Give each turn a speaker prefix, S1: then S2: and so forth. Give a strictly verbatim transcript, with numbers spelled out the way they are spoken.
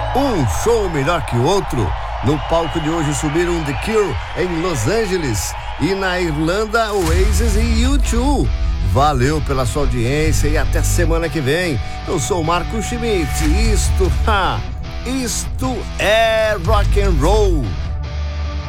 S1: Um show melhor que o outro. No palco de hoje subiram The Cure em Los Angeles e na Irlanda Oasis e U dois. Valeu pela sua audiência e até semana que vem. Eu sou o Marco Schmidt e isto, ha, isto é rock and roll.